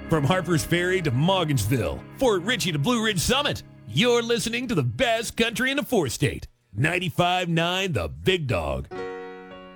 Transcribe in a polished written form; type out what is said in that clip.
From Harper's Ferry to Morgansville, Fort Ritchie to Blue Ridge Summit, you're listening to the best country in the four-state. 95.9 The Big Dog.